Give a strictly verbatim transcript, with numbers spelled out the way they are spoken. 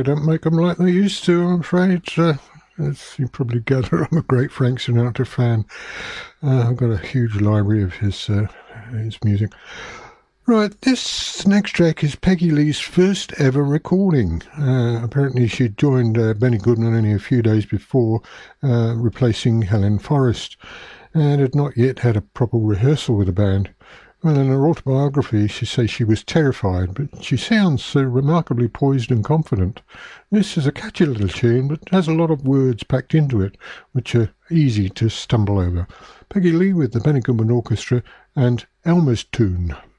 they don't make them like they used to, I'm afraid. Uh, as you probably gather, I'm a great Frank Sinatra fan. Uh, I've got a huge library of his uh, his music. Right, this next track is Peggy Lee's first ever recording. Uh, apparently she'd joined uh, Benny Goodman only a few days before, uh, replacing Helen Forrest, and had not yet had a proper rehearsal with the band. Well, in her autobiography, she says she was terrified, but she sounds so remarkably poised and confident. This is a catchy little tune, but has a lot of words packed into it, which are easy to stumble over. Peggy Lee with the Benny Goodman Orchestra and Elmer's Tune.